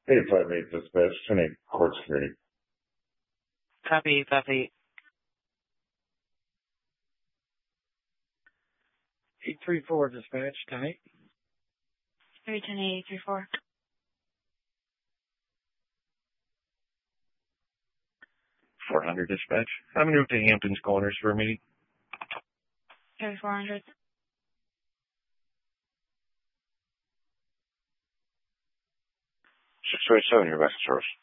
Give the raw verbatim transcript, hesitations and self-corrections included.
eight five eight dispatch, ten eight court security. Copy, copy. eight three four dispatch, ten eight. three ten eight three four. four hundred dispatch. I'm moved to Hampton's Corners for a meeting. Carry four hundred. six two eight seven, your best source.